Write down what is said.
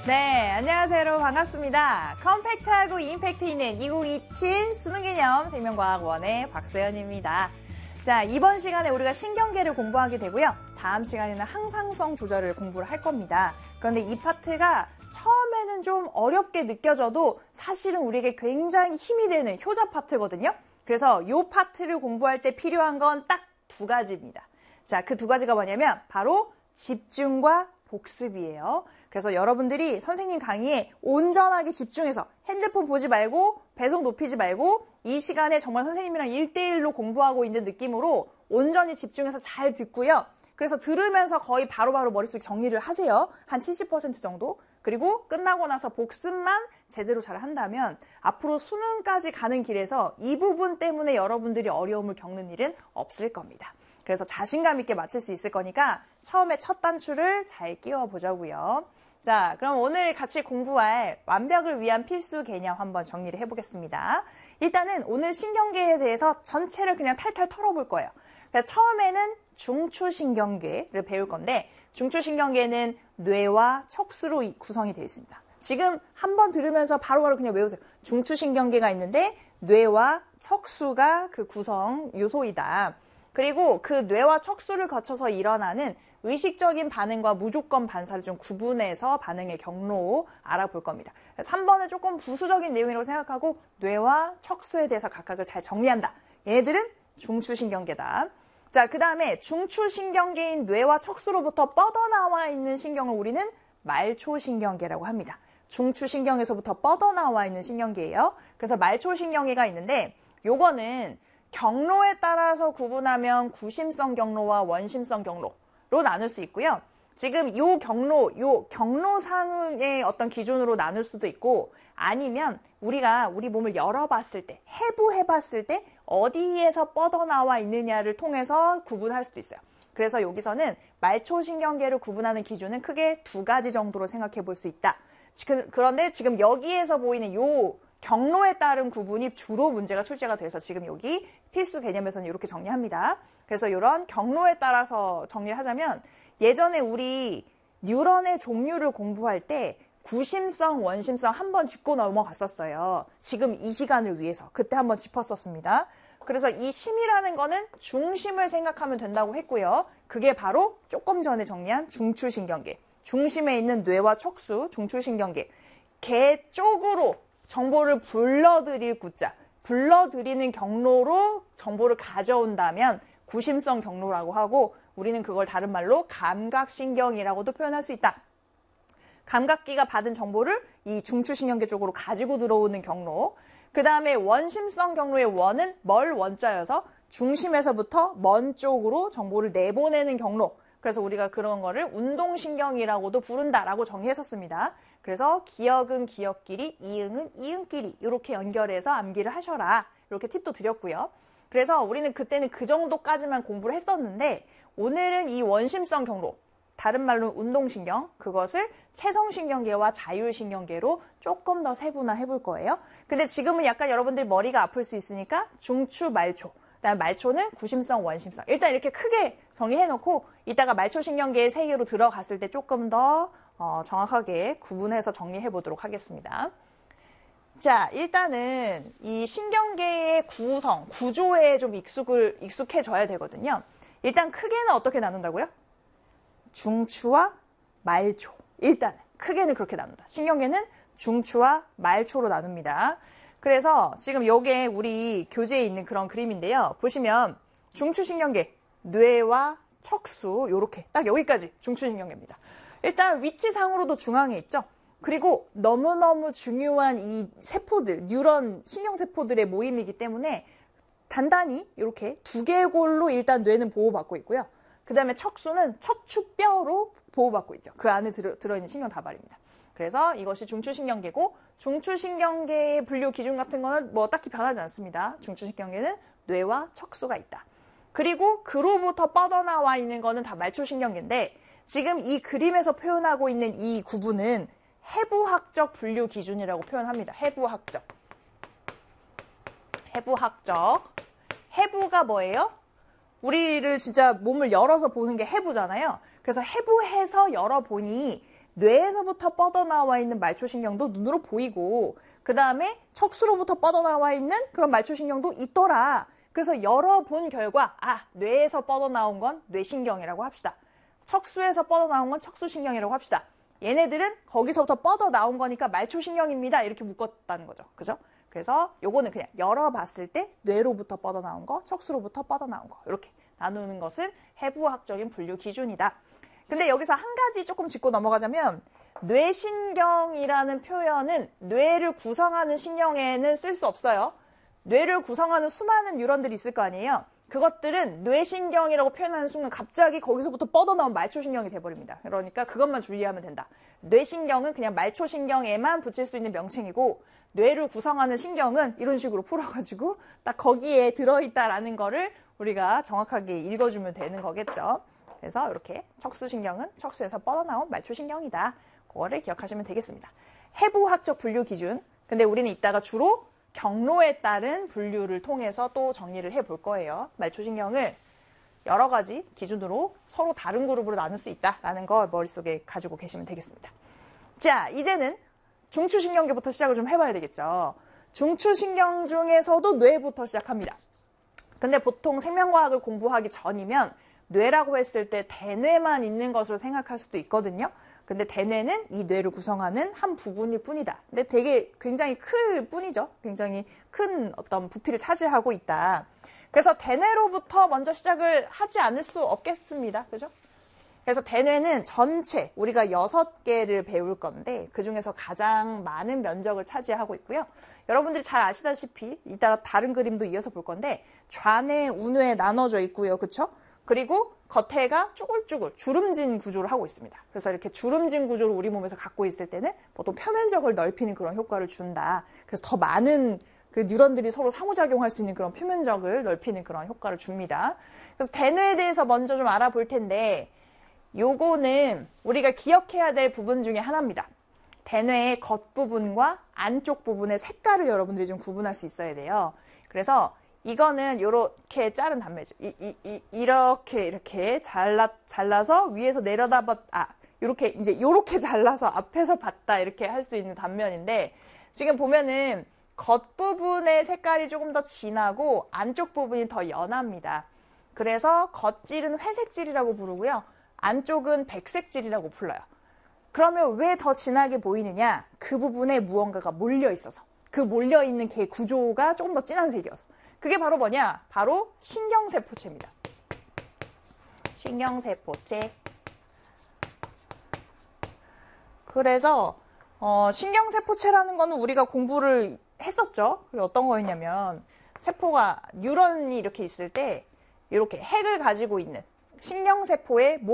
네, 안녕하세요 여러분 반갑습니다. 컴팩트하고 임팩트 있는 2027 수능개념 생명과학원의 박소연입니다. 자, 이번 시간에 우리가 신경계를 공부하게 되고요. 다음 시간에는 항상성 조절을 공부를 할 겁니다. 그런데 이 파트가 처음에는 좀 어렵게 느껴져도 사실은 우리에게 굉장히 힘이 되는 효자 파트거든요. 그래서 이 파트를 공부할 때 필요한 건 딱 두 가지입니다. 자, 그 두 가지가 뭐냐면 바로 집중과 복습이에요. 그래서 여러분들이 선생님 강의에 온전하게 집중해서 핸드폰 보지 말고 배속 높이지 말고 이 시간에 정말 선생님이랑 1대1로 공부하고 있는 느낌으로 온전히 집중해서 잘 듣고요. 그래서 들으면서 거의 바로바로 머릿속에 정리를 하세요. 한 70% 정도. 그리고 끝나고 나서 복습만 제대로 잘 한다면 앞으로 수능까지 가는 길에서 이 부분 때문에 여러분들이 어려움을 겪는 일은 없을 겁니다. 그래서 자신감 있게 맞출 수 있을 거니까 처음에 첫 단추를 잘 끼워보자고요. 자, 그럼 오늘 같이 공부할 완벽을 위한 필수 개념 한번 정리를 해보겠습니다. 일단은 오늘 신경계에 대해서 전체를 그냥 탈탈 털어볼 거예요. 그래서 처음에는 중추신경계를 배울 건데 중추신경계는 뇌와 척수로 구성이 되어 있습니다. 지금 한번 들으면서 바로바로 그냥 외우세요. 중추신경계가 있는데 뇌와 척수가 그 구성 요소이다. 그리고 그 뇌와 척수를 거쳐서 일어나는 의식적인 반응과 무조건 반사를 좀 구분해서 반응의 경로 알아볼 겁니다. 3번은 조금 부수적인 내용이라고 생각하고 뇌와 척수에 대해서 각각을 잘 정리한다. 얘네들은 중추신경계다. 자, 그 다음에 중추신경계인 뇌와 척수로부터 뻗어나와 있는 신경을 우리는 말초신경계라고 합니다. 중추신경에서부터 뻗어나와 있는 신경계예요. 그래서 말초신경계가 있는데 요거는 경로에 따라서 구분하면 구심성 경로와 원심성 경로로 나눌 수 있고요. 지금 요 경로상의 어떤 기준으로 나눌 수도 있고 아니면 우리가 우리 몸을 열어봤을 때, 해부해봤을 때 어디에서 뻗어나와 있느냐를 통해서 구분할 수도 있어요. 그래서 여기서는 말초신경계를 구분하는 기준은 크게 두 가지 정도로 생각해 볼 수 있다. 그런데 지금 여기에서 보이는 요 경로에 따른 구분이 주로 문제가 출제가 돼서 지금 여기 필수 개념에서는 이렇게 정리합니다. 그래서 이런 경로에 따라서 정리를 하자면 예전에 우리 뉴런의 종류를 공부할 때 구심성, 원심성 한번 짚고 넘어갔었어요. 지금 이 시간을 위해서 그때 한번 짚었었습니다. 그래서 이 심이라는 거는 중심을 생각하면 된다고 했고요. 그게 바로 조금 전에 정리한 중추신경계. 중심에 있는 뇌와 척수, 중추신경계. 개 쪽으로 정보를 불러들일 구자, 불러들이는 경로로 정보를 가져온다면 구심성 경로라고 하고 우리는 그걸 다른 말로 감각신경이라고도 표현할 수 있다. 감각기가 받은 정보를 이 중추신경계 쪽으로 가지고 들어오는 경로. 그 다음에 원심성 경로의 원은 멀 원자여서 중심에서부터 먼 쪽으로 정보를 내보내는 경로. 그래서 우리가 그런 거를 운동신경이라고도 부른다라고 정의했었습니다. 그래서 기억은 기억끼리, 이응은 이응끼리 이렇게 연결해서 암기를 하셔라. 이렇게 팁도 드렸고요. 그래서 우리는 그때는 그 정도까지만 공부를 했었는데 오늘은 이 원심성 경로, 다른 말로 운동신경, 그것을 체성신경계와 자율신경계로 조금 더 세분화해 볼 거예요. 근데 지금은 약간 여러분들 머리가 아플 수 있으니까 중추, 말초. 그다음 말초는 구심성, 원심성. 일단 이렇게 크게 정의해놓고 이따가 말초신경계의 세계로 들어갔을 때 조금 더 정확하게 구분해서 정리해 보도록 하겠습니다. 자, 일단은 이 신경계의 구성, 구조에 좀 익숙해져야 되거든요. 일단 크게는 어떻게 나눈다고요? 중추와 말초. 일단 크게는 그렇게 나눈다. 신경계는 중추와 말초로 나눕니다. 그래서 지금 요게 우리 교재에 있는 그런 그림인데요. 보시면 중추신경계, 뇌와 척수 요렇게 딱 여기까지 중추신경계입니다. 일단 위치상으로도 중앙에 있죠. 그리고 너무너무 중요한 이 세포들, 뉴런 신경세포들의 모임이기 때문에 단단히 이렇게 두개골로 일단 뇌는 보호받고 있고요. 그 다음에 척수는 척추뼈로 보호받고 있죠. 그 안에 들어있는 신경 다발입니다. 그래서 이것이 중추신경계고 중추신경계의 분류 기준 같은 거는 뭐 딱히 변하지 않습니다. 중추신경계는 뇌와 척수가 있다. 그리고 그로부터 뻗어나와 있는 거는 다 말초신경계인데 지금 이 그림에서 표현하고 있는 이 구분은 해부학적 분류 기준이라고 표현합니다. 해부학적. 해부가 뭐예요? 우리를 진짜 몸을 열어서 보는 게 해부잖아요. 그래서 해부해서 열어보니 뇌에서부터 뻗어나와 있는 말초신경도 눈으로 보이고 그 다음에 척수로부터 뻗어나와 있는 그런 말초신경도 있더라. 그래서 열어본 결과 뇌에서 뻗어나온 건 뇌신경이라고 합시다. 척수에서 뻗어나온 건 척수신경이라고 합시다. 얘네들은 거기서부터 뻗어나온 거니까 말초신경입니다. 이렇게 묶었다는 거죠. 그죠? 그래서 요거는 그냥 열어봤을 때 뇌로부터 뻗어나온 거, 척수로부터 뻗어나온 거 이렇게 나누는 것은 해부학적인 분류 기준이다. 근데 여기서 한 가지 조금 짚고 넘어가자면 뇌신경이라는 표현은 뇌를 구성하는 신경에는 쓸 수 없어요. 뇌를 구성하는 수많은 뉴런들이 있을 거 아니에요. 그것들은 뇌신경이라고 표현하는 순간 갑자기 거기서부터 뻗어나온 말초신경이 돼버립니다. 그러니까 그것만 주의하면 된다. 뇌신경은 그냥 말초신경에만 붙일 수 있는 명칭이고 뇌를 구성하는 신경은 이런 식으로 풀어가지고 딱 거기에 들어있다라는 거를 우리가 정확하게 읽어주면 되는 거겠죠. 그래서 이렇게 척수신경은 척수에서 뻗어나온 말초신경이다. 그거를 기억하시면 되겠습니다. 해부학적 분류 기준. 근데 우리는 이따가 주로 경로에 따른 분류를 통해서 또 정리를 해볼 거예요. 말초신경을 여러 가지 기준으로 서로 다른 그룹으로 나눌 수 있다라는 거 머릿속에 가지고 계시면 되겠습니다. 자, 이제는 중추신경계부터 시작을 좀 해봐야 되겠죠. 중추신경 중에서도 뇌부터 시작합니다. 근데 보통 생명과학을 공부하기 전이면 뇌라고 했을 때 대뇌만 있는 것으로 생각할 수도 있거든요. 근데 대뇌는 이 뇌를 구성하는 한 부분일 뿐이다. 근데 되게 굉장히 클 뿐이죠. 굉장히 큰 어떤 부피를 차지하고 있다. 그래서 대뇌로부터 먼저 시작을 하지 않을 수 없겠습니다. 그죠? 그래서 대뇌는 전체 우리가 6개를 배울 건데 그중에서 가장 많은 면적을 차지하고 있고요. 여러분들이 잘 아시다시피 이따가 다른 그림도 이어서 볼 건데 좌뇌, 우뇌에 나눠져 있고요. 그쵸? 그리고 겉에가 쭈글쭈글 주름진 구조를 하고 있습니다. 그래서 이렇게 주름진 구조를 우리 몸에서 갖고 있을 때는 보통 표면적을 넓히는 그런 효과를 준다. 그래서 더 많은 그 뉴런들이 서로 상호작용할 수 있는 그런 표면적을 넓히는 그런 효과를 줍니다. 그래서 대뇌에 대해서 먼저 좀 알아볼 텐데 요거는 우리가 기억해야 될 부분 중에 하나입니다. 대뇌의 겉부분과 안쪽 부분의 색깔을 여러분들이 좀 구분할 수 있어야 돼요. 그래서 이거는 요렇게 자른 단면이죠. 이렇게 잘라서 위에서 요렇게 잘라서 앞에서 봤다 이렇게 할 수 있는 단면인데 지금 보면은 겉부분의 색깔이 조금 더 진하고 안쪽 부분이 더 연합니다. 그래서 겉질은 회색질이라고 부르고요. 안쪽은 백색질이라고 불러요. 그러면 왜 더 진하게 보이느냐? 그 부분에 무언가가 몰려 있어서. 그 몰려 있는 개 구조가 조금 더 진한 색이어서. 그게 바로 뭐냐? 바로 신경세포체입니다. 신경세포체. 그래서 신경세포체라는 거는 우리가 공부를 했었죠. 그게 어떤 거였냐면 세포가 뉴런이 이렇게 있을 때 이렇게 핵을 가지고 있는 신경세포의